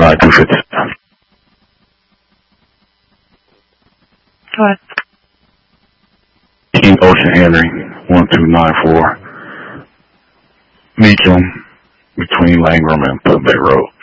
129-257. Go ahead. King Ocean Henry, 1294. Meacham, between Langram and Put Bay Road.